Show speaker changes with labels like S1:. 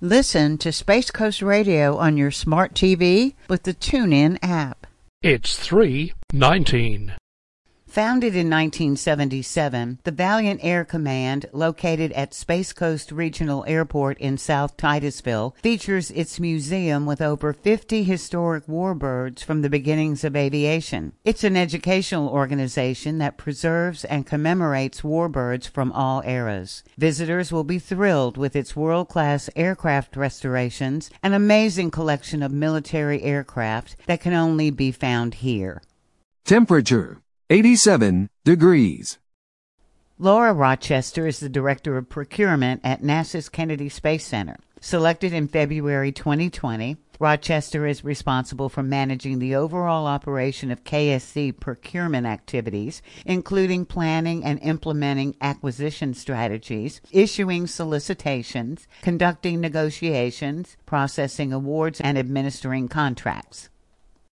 S1: Listen to Space Coast Radio on your smart TV with the TuneIn app.
S2: It's 3:19.
S1: Founded in 1977, the Valiant Air Command, located at Space Coast Regional Airport in South Titusville, features its museum with over 50 historic warbirds from the beginnings of aviation. It's an educational organization that preserves and commemorates warbirds from all eras. Visitors will be thrilled with its world-class aircraft restorations, an amazing collection of military aircraft that can only be found here.
S3: Temperature 87 degrees.
S1: Laura Rochester is the Director of Procurement at NASA's Kennedy Space Center. Selected in February 2020, Rochester is responsible for managing the overall operation of KSC procurement activities, including planning and implementing acquisition strategies, issuing solicitations, conducting negotiations, processing awards, and administering contracts.